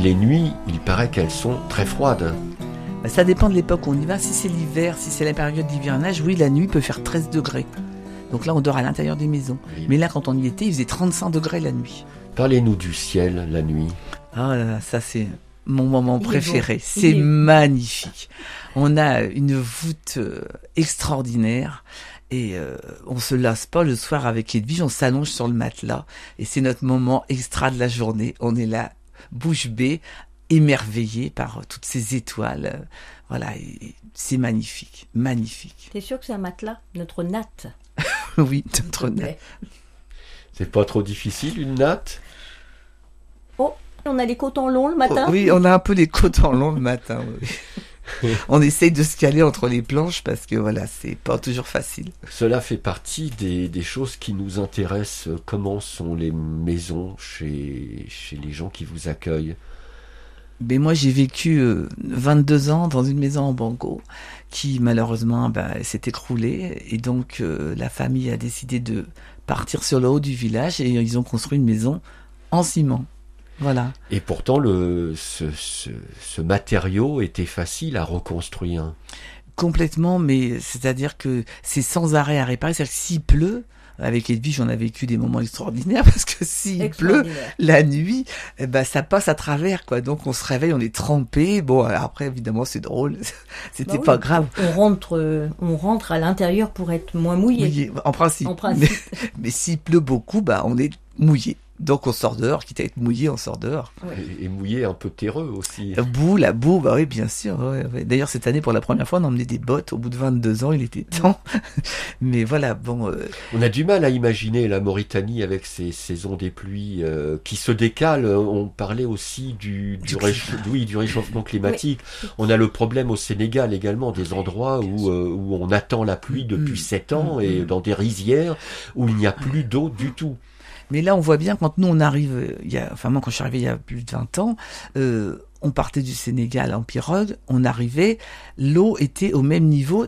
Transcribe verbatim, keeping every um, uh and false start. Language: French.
les nuits, il paraît qu'elles sont très froides. Bah, ça dépend de l'époque où on y va. Si c'est l'hiver, si c'est la période d'hivernage, oui, la nuit peut faire treize degrés. Donc là, on dort à l'intérieur des maisons. Oui. Mais là, quand on y était, il faisait trente-cinq degrés la nuit. Parlez-nous du ciel, la nuit. Ah là là, ça c'est mon moment il préféré. C'est magnifique. On a une voûte euh, extraordinaire. Et euh, on se lasse pas le soir avec Edwige, on s'allonge sur le matelas. Et c'est notre moment extra de la journée. On est là, bouche bée, émerveillé par euh, toutes ces étoiles. Euh, voilà, et c'est magnifique, magnifique. T'es sûr que c'est un matelas, notre natte? Oui, notre natte. C'est pas trop difficile, une natte? Oh, on a les cotons longs le matin? Oh, oui, on a un peu les cotons longs le matin, oui. On essaye de se caler entre les planches parce que voilà, c'est pas toujours facile. Cela fait partie des, des choses qui nous intéressent. Comment sont les maisons chez, chez les gens qui vous accueillent? Ben moi, j'ai vécu euh, vingt-deux ans dans une maison en banco qui, malheureusement, ben, s'est écroulée. Et donc, euh, la famille a décidé de partir sur le haut du village et ils ont construit une maison en ciment. Voilà. Et pourtant, le, ce, ce, ce matériau était facile à reconstruire. Complètement, mais c'est-à-dire que c'est sans arrêt à réparer. C'est-à-dire que s'il pleut, avec Edwige, on a vécu des moments extraordinaires parce que s'il pleut la nuit, eh ben, ça passe à travers, quoi. Donc, on se réveille, on est trempé. Bon, après, évidemment, c'est drôle. C'était bah pas oui, grave. On rentre, on rentre à l'intérieur pour être moins mouillé. Oui, en principe. En principe. Mais, mais s'il pleut beaucoup, bah, on est mouillé. Donc on sort dehors, quitte à être mouillé, on sort dehors. Et, et mouillé un peu terreux aussi. La boue, la boue, bah oui, bien sûr. Ouais, ouais. D'ailleurs, cette année, pour la première fois, on a emmené des bottes. Au bout de vingt-deux ans, il était temps. Mais voilà, bon... Euh... On a du mal à imaginer la Mauritanie avec ses saisons des pluies euh, qui se décalent. On parlait aussi du, du, du, réch... oui, du réchauffement climatique. Oui. On a le problème au Sénégal également, des endroits où, euh, où on attend la pluie depuis sept mmh. ans mmh. et dans des rizières où il n'y a plus d'eau du tout. Mais là, on voit bien, quand nous, on arrive, il y a, enfin moi, quand je suis arrivé il y a plus de vingt ans, euh, on partait du Sénégal en pirogue, on arrivait, l'eau était au même niveau